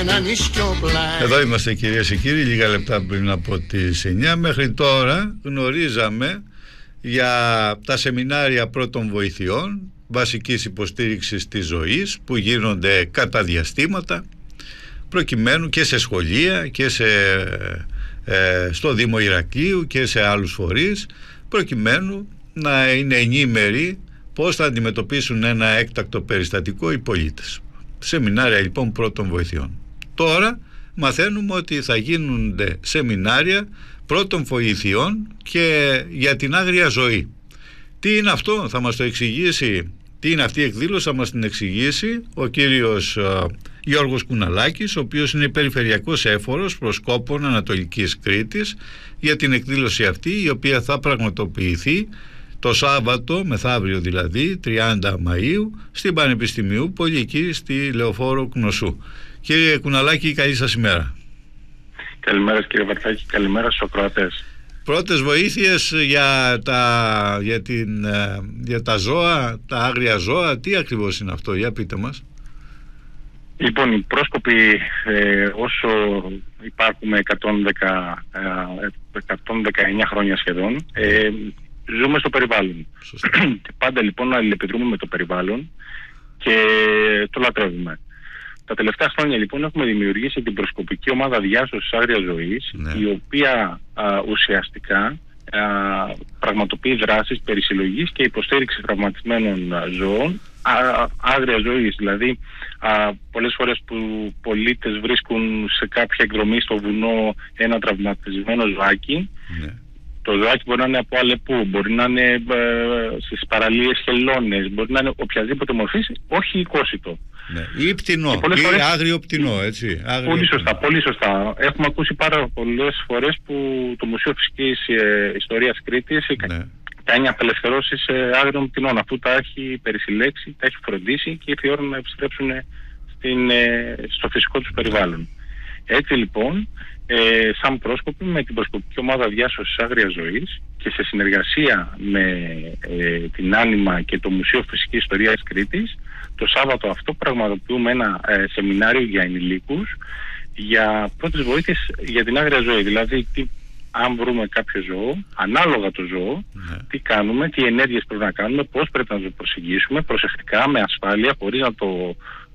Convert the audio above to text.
ένα νησιό πλάι. Εδώ είμαστε κυρίες και κύριοι, λίγα λεπτά πριν από τις 9. Μέχρι τώρα γνωρίζαμε για τα σεμινάρια πρώτων βοηθειών, βασικής υποστήριξης της ζωής, που γίνονται κατά διαστήματα, προκειμένου και σε σχολεία και στο Δήμο Ηρακλείου και σε άλλους φορείς, προκειμένου να είναι ενήμεροι πώς θα αντιμετωπίσουν ένα έκτακτο περιστατικό οι πολίτες. Σεμινάρια λοιπόν πρώτων βοηθειών. Τώρα μαθαίνουμε ότι θα γίνονται σεμινάρια πρώτων βοηθειών και για την άγρια ζωή. Τι είναι αυτό, θα μας το εξηγήσει, τι είναι αυτή η εκδήλωση, θα μας την εξηγήσει ο κύριος Γιώργος Κουναλάκης, ο οποίος είναι περιφερειακός έφορος προσκόπων Ανατολικής Κρήτης, για την εκδήλωση αυτή, η οποία θα πραγματοποιηθεί το Σάββατο, μεθαύριο δηλαδή, 30 Μαΐου, στην Πανεπιστημιούπολη, εκεί στη Λεωφόρο Κνωσού. Κύριε Κουναλάκη, καλή σας ημέρα. Καλημέρα κύριε Βαρθάκη, καλημέρα στους ακροατές. Πρώτες βοήθειες για τα ζώα, τα άγρια ζώα, τι ακριβώς είναι αυτό, για πείτε μας. Λοιπόν, οι πρόσκοποι, όσο υπάρχουμε 119 χρόνια σχεδόν, ζούμε στο περιβάλλον. Και πάντα λοιπόν να αλληλεπιδρούμε με το περιβάλλον και το λατρεύουμε. Τα τελευταία χρόνια λοιπόν έχουμε δημιουργήσει την προσκοπική ομάδα διάσωσης άγριας ζωής, η οποία ουσιαστικά πραγματοποιεί δράσεις περισυλλογής και υποστήριξη τραυματισμένων ζώων άγριας ζωής. Δηλαδή πολλές φορές που πολίτες βρίσκουν σε κάποια εκδρομή στο βουνό ένα τραυματισμένο ζωάκι, το ζωάκι μπορεί να είναι από Αλεπού, μπορεί να είναι στις παραλίες χελώνες, μπορεί να είναι οποιαδήποτε μορφής, όχι οικόσιτο. Ναι. Ή πτηνό, ή άγριο πτηνό, έτσι. Πολύ σωστά, πολύ σωστά. Έχουμε ακούσει πάρα πολλές φορές που το Μουσείο Φυσικής Ιστορίας Κρήτης κάνει απελευθερώσεις άγριων πτηνών, αφού τα έχει περισυλλέξει, τα έχει φροντίσει και ήρθε η ώρα να επιστρέψουν στο φυσικό τους περιβάλλον. Έτσι λοιπόν, σαν πρόσκοποι με την προσκοπική ομάδα διάσωσης άγριας ζωής και σε συνεργασία με την Άνιμα και το Μουσείο Φυσικής Ιστορίας Κρήτης, το Σάββατο αυτό πραγματοποιούμε ένα σεμινάριο για ενηλίκους για πρώτες βοήθειες για την άγρια ζωή. Δηλαδή, αν βρούμε κάποιο ζώο, ανάλογα το ζώο, τι κάνουμε, τι ενέργειες πρέπει να κάνουμε, πώς πρέπει να το προσεγγίσουμε προσεκτικά, με ασφάλεια, χωρίς να το